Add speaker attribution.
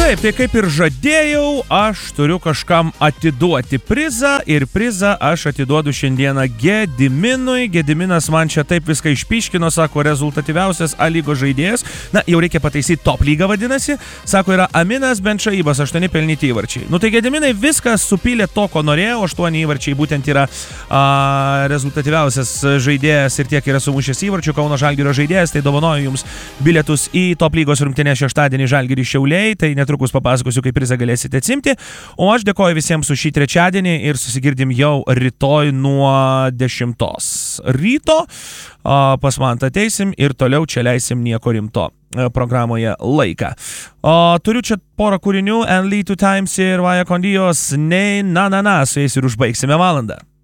Speaker 1: Taip, tai kaip ir žadėjau, aš turiu kažkam atiduoti prizą ir prizą aš atiduodu šiandieną Gediminui. Gediminas man čia taip viską išpiškino, sako, rezultatyviausias A lygos žaidėjas. Na, jau reikia pataisyti top lygą vadinasi. Sako, yra Aminas Benčaibas, 8 pelnyti įvarčiai. Nu tai Gediminai viskas supylė to, ko norėjo, 8 įvarčiai būtent yra rezultatyviausias žaidėjas ir tiek yra sumušęs įvarčių. Kauno Žalgirio žaidėjas, tai dovanoju jums bilietus į top lygos rungtynės šeštadienį Žalgiris Šiauliai. Tai netrukus papasakosiu, kaip prizą galėsite atsimti. O aš dėkoju visiems už šį trečiadienį ir susigirdim jau rytoj nuo 10 ryto. Pas man ateisim ir toliau čia leisim nieko rimto programoje laiką. Turiu čia porą kūrinių, And Lead to Times ir Vaya Condijos, nei na, su jais ir užbaigsime valandą.